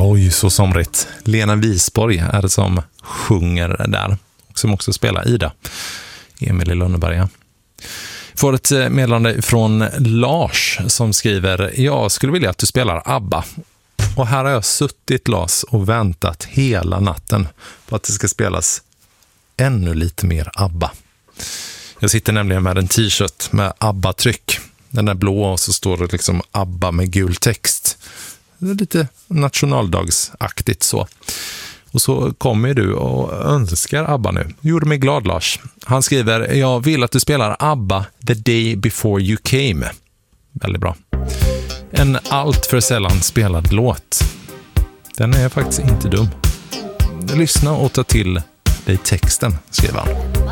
Oj, så somrigt. Lena Wisborg är det som sjunger där. Som också spelar Ida. Emil i Lönneberga. Får ett meddelande från Lars som skriver: jag skulle vilja att du spelar ABBA. Och här har jag suttit, Lars, och väntat hela natten på att det ska spelas ännu lite mer ABBA. Jag sitter nämligen med en t-shirt med ABBA-tryck. Den är blå och så står det liksom ABBA med gul text. Det är lite nationaldagsaktigt så. Och så kommer du och önskar ABBA nu. Gjorde mig glad, Lars. Han skriver: jag vill att du spelar ABBA The Day Before You Came. Väldigt bra. En allt för sällan spelad låt. Den är faktiskt inte dum. Lyssna och ta till dig texten, skriver han.